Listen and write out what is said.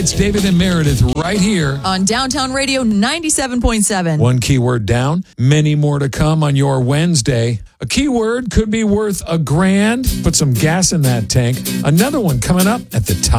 It's David and Meredith right here on Downtown Radio 97.7. One keyword down, many more to come on your Wednesday. A keyword could be worth $1,000. Put some gas in that tank. Another one coming up at the top.